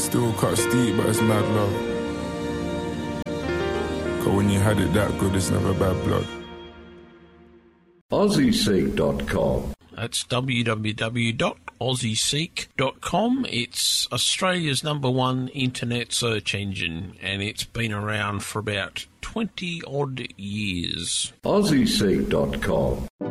Still cut steep, but it's mad love. Cause when you had it that good, it's never bad blood. AussieSeek.com. That's www.aussieseek.com. It's Australia's #1 internet search engine, and it's been around for about 20-odd years. AussieSeek.com.